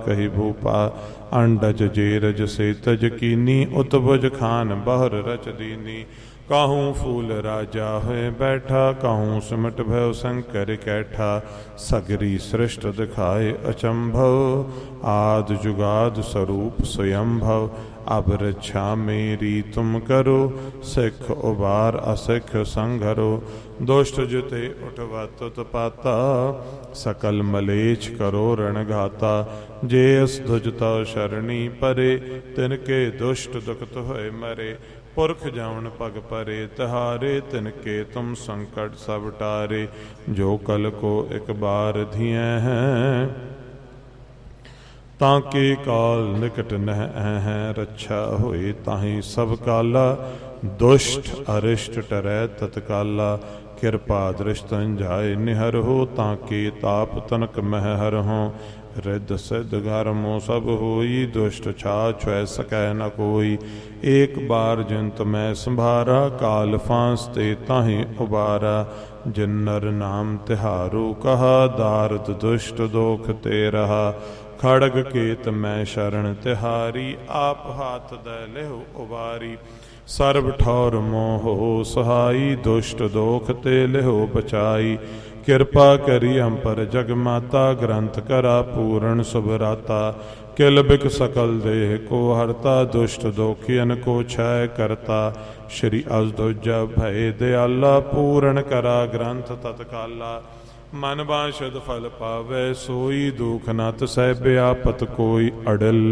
कही भूपा। अंडज जेरज सेतज कीनी उत्बुज खान बहर रच दीनी। काहूँ फूल राजा हुए बैठा काहूँ सिमट भय शंकर कैठा। सगरी सृष्ट दिखाए अचंभव आद जुगाद स्वरूप स्वयंभव। अब रक्षा मेरी तुम करो सिख उबार असिख संघरो। दुष्ट जुते उठवा तुत पाता सकल मलेच्छ करो रणघाता। जे अस दुजता शरणी परे तिनके दुष्ट दुखत होए मरे। पुरख जावन पग परे तिहारे तिनके तुम संकट सब टारे। जो कल को एक बार धिए हैं ताके काल निकट नह हैं। रक्षा होए ताहि सब काला दुष्ट अरिष्ट टरै तत्काला। कृपा दृष्टन जाय निहर हो ताके ताप तनक मह हर हो। रिद्ध सिद्ध घरमो सब होई दुष्ट छाछ सकै न कोई। एक बार जिंत मैं संभारा काल फांसते ताहि उबारा। जिन्नर नाम तिहारू कहा दारद दुष्ट दोख ते रहा। खड़ग केत मैं शरण तिहारी आप हाथ दे लेहु उबारी। सर्व ठौर मोह सहाई दुष्ट दोख ते लेहु बचाई। कृपा करी हम पर जग माता ग्रंथ करा पूर्ण सुभराता। किल बिक सकल देह को हरता दुष्ट दोखियन को क्षय करता। श्री अजदुजा भय दयाला पूर्ण करा ग्रंथ तत्काला। मन बांछद फल पावै सोई दुख न तसै व्यापत कोई अडिल।